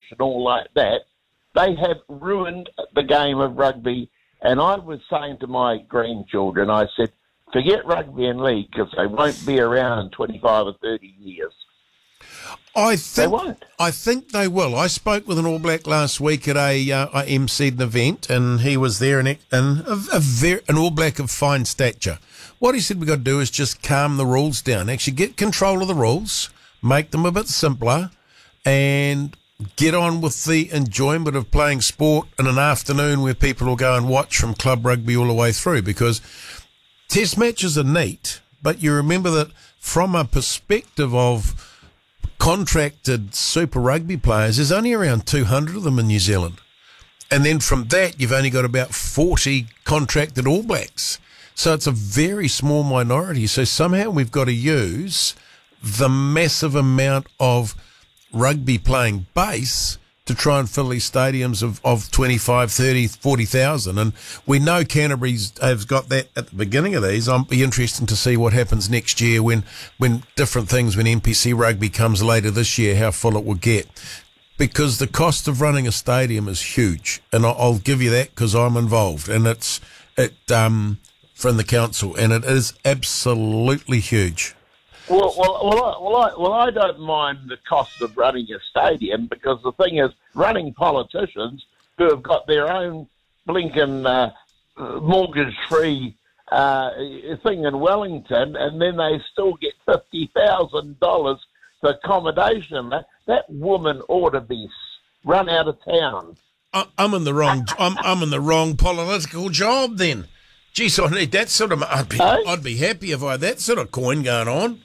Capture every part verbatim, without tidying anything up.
and all like that, they have ruined the game of rugby. And I was saying to my grandchildren, I said, forget rugby and league because they won't be around in twenty-five or thirty years. I think they won't. I think they will. I spoke with an All Black last week at a uh, I emceed an event, and he was there, and, and a, a very, an All Black of fine stature. What he said we got to do is just calm the rules down, actually get control of the rules, make them a bit simpler, and get on with the enjoyment of playing sport in an afternoon where people will go and watch from club rugby all the way through, because test matches are neat, but you remember that from a perspective of contracted Super Rugby players, there's only around two hundred of them in New Zealand. And then from that, you've only got about forty contracted All Blacks. So it's a very small minority. So somehow we've got to use the massive amount of rugby playing base to try and fill these stadiums of, of twenty-five, thirty, forty thousand. And we know Canterbury's has got that at the beginning of these. I'll be interested to see what happens next year when, when different things, when N P C rugby comes later this year, how full it will get. Because the cost of running a stadium is huge. And I'll, I'll give you that because I'm involved. And it's it um from the council. And it is absolutely huge. Well, well, well, I, well, I, well, I don't mind the cost of running a stadium because the thing is, running politicians who have got their own blinking uh, mortgage-free uh, thing in Wellington, and then they still get fifty thousand dollars for accommodation. That, that woman ought to be run out of town. I, I'm in the wrong. I'm, I'm in the wrong political job. Then, geez, I need that sort of. I'd be, hey? I'd be happy if I had that sort of coin going on.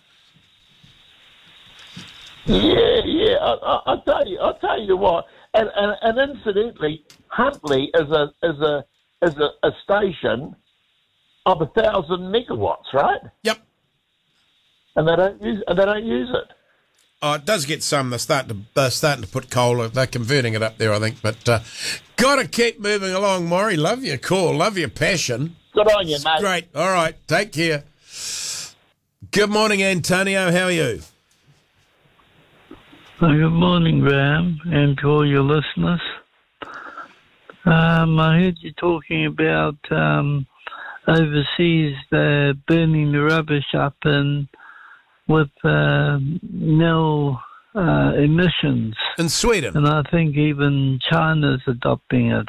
Yeah, yeah. I, I, I'll tell you. I'll tell you what. And, and and incidentally, Huntly is a is a is a, a station of a thousand megawatts, right? Yep. And they don't use and they don't use it. Oh, it does get some. They're starting to they're starting to put coal. They're converting it up there, I think. But uh, got to keep moving along, Maury. Love your call. Love your passion. Good on you, mate. Great. All right. Take care. Good morning, Antonio. How are you? Uh, good morning, Graham, and to all your listeners. Um, I heard you talking about um, overseas uh, burning the rubbish up and with uh, nil uh, emissions. In Sweden. And I think even China's adopting it.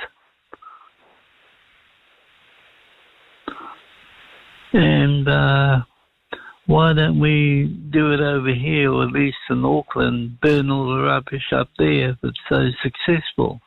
And uh, why don't we do it over here, or at least in Auckland, burn all the rubbish up there if it's so successful?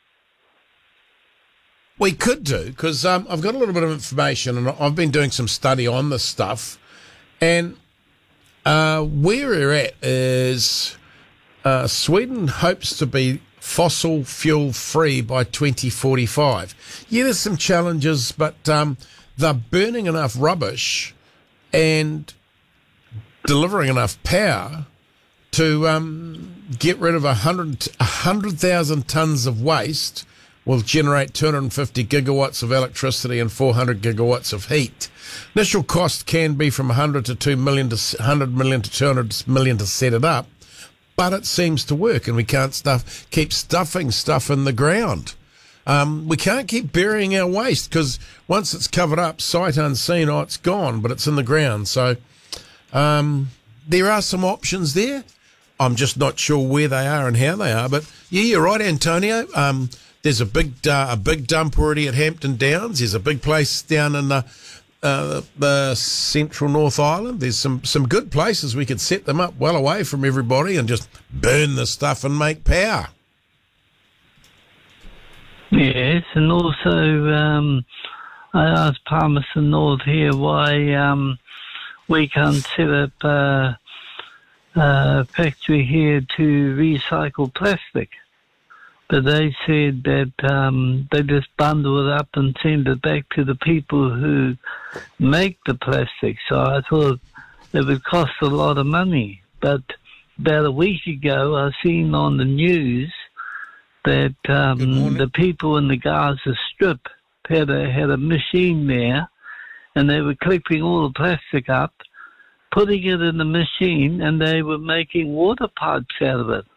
We could do, because um, I've got a little bit of information, and I've been doing some study on this stuff, and uh, where we're at is uh, Sweden hopes to be fossil fuel free by twenty forty-five. Yeah, there's some challenges, but um, they're burning enough rubbish and delivering enough power to um, get rid of one hundred thousand tonnes of waste, will generate two hundred fifty gigawatts of electricity and four hundred gigawatts of heat. Initial cost can be from one hundred to two million to one hundred million to two hundred million to set it up, but it seems to work, and we can't stuff keep stuffing stuff in the ground. Um, we can't keep burying our waste because once it's covered up, sight unseen, oh, it's gone, but it's in the ground. So um, there are some options there. I'm just not sure where they are and how they are. But yeah, you're right, Antonio. Um, there's a big uh, a big dump already at Hampton Downs. There's a big place down in the, uh, the central North Island. There's some, some good places we could set them up well away from everybody and just burn the stuff and make power. Yes, and also um, I asked Palmerston North here why um, we can't set up a, a factory here to recycle plastic. But they said that um, they just bundle it up and send it back to the people who make the plastic. So I thought it would cost a lot of money. But about a week ago, I seen on the news that um, the people in the Gaza Strip had a, had a machine there, and they were clipping all the plastic up, putting it in the machine, and they were making water pipes out of it.